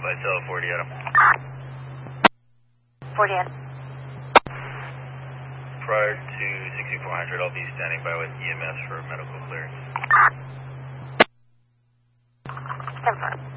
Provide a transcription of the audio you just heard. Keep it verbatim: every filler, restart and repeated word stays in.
Vitel, forty Adam. forty Adam. Prior to sixty-four hundred, I'll be standing by with E M S for medical clearance. Confirm.